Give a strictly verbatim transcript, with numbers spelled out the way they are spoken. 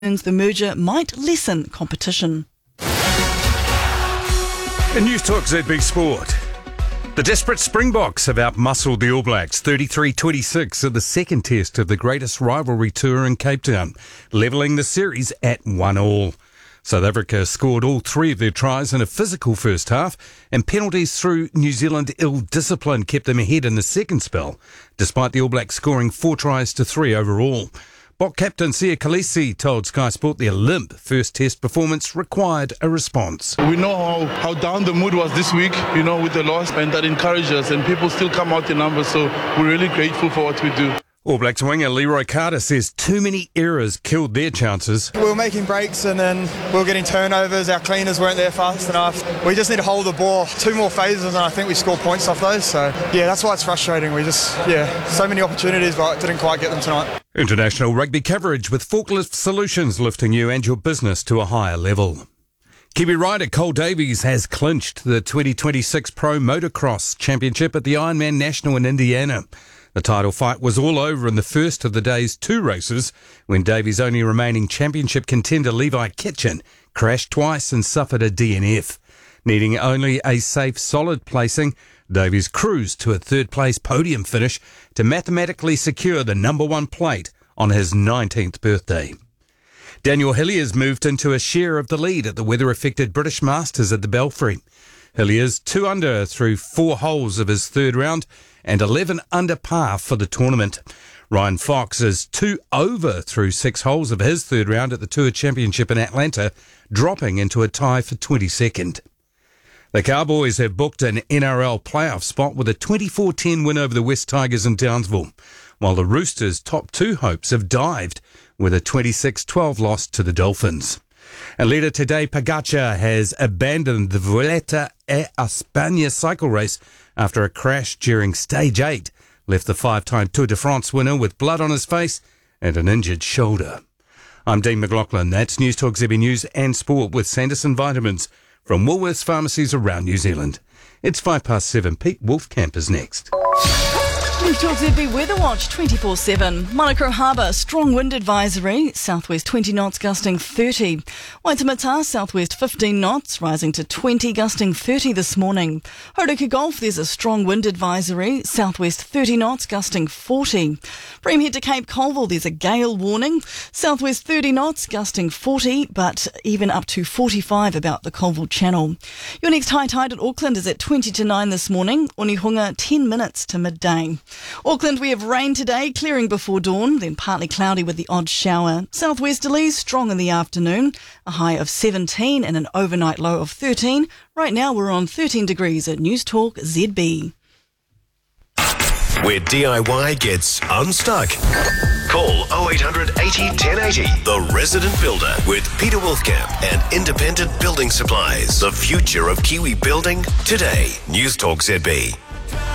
The merger might lessen competition. In News Talk Z B Sport, the desperate Springboks have outmuscled the All Blacks thirty-three twenty-six at the second test of the greatest rivalry tour in Cape Town, levelling the series at one all. South Africa scored all three of their tries in a physical first half, and penalties through New Zealand ill-discipline kept them ahead in the second spell, despite the All Blacks scoring four tries to three overall. Bok captain Siya Kolisi told Sky Sport their limp first test performance required a response. We know how, how down the mood was this week, you know, with the loss, and that encouraged us, and people still come out in numbers, so we're really grateful for what we do. All Blacks winger Leroy Carter says too many errors killed their chances. We were making breaks and then we were getting turnovers. Our cleaners weren't there fast enough. We just need to hold the ball. Two more phases and I think we scored points off those. So, yeah, that's why it's frustrating. We just, yeah, so many opportunities but didn't quite get them tonight. International rugby coverage with Forklift Solutions lifting you and your business to a higher level. Kiwi rider Cole Davies has clinched the twenty twenty-six Pro Motocross Championship at the Ironman National in Indiana. The title fight was all over in the first of the day's two races when Davies' only remaining championship contender Levi Kitchen crashed twice and suffered a D N F. Needing only a safe, solid placing, Davies cruised to a third-place podium finish to mathematically secure the number one plate on his nineteenth birthday. Daniel Hilliers moved into a share of the lead at the weather-affected British Masters at the Belfry. Hilliers two under through four holes of his third round and eleven under par for the tournament. Ryan Fox is two over through six holes of his third round at the Tour Championship in Atlanta, dropping into a tie for twenty-second. The Cowboys have booked an N R L playoff spot with a twenty-four ten win over the West Tigers in Townsville, while the Roosters' top two hopes have dived with a twenty-six twelve loss to the Dolphins. And later today, Pogacar has abandoned the Vuelta a España cycle race after a crash during Stage eight left the five-time Tour de France winner with blood on his face and an injured shoulder. I'm Dean McLaughlin. That's News Talk Z B News and Sport with Sanderson Vitamins from Woolworths pharmacies around New Zealand. It's five past seven. Pete Wolfcamp is next. News Talk Z B Weather Watch twenty-four seven. Manukau Harbour, strong wind advisory, southwest twenty knots gusting thirty. Waitemata, southwest fifteen knots, rising to twenty, gusting thirty this morning. Hauraki Gulf, there's a strong wind advisory, southwest thirty knots, gusting forty. Breamhead to Cape Colville, there's a gale warning, southwest thirty knots, gusting forty, but even up to forty-five about the Colville Channel. Your next high tide at Auckland is at twenty to nine this morning, Onehunga ten minutes to midday. Auckland, we have rain today, clearing before dawn, then partly cloudy with the odd shower. Southwesterlies strong in the afternoon, a high of seventeen and an overnight low of thirteen. Right now we're on thirteen degrees at News Talk Z B. Where D I Y gets unstuck. Call oh eight hundred eighty ten eighty. The Resident Builder with Peter Wolfcamp and Independent Building Supplies. The future of Kiwi building today. News Talk Z B.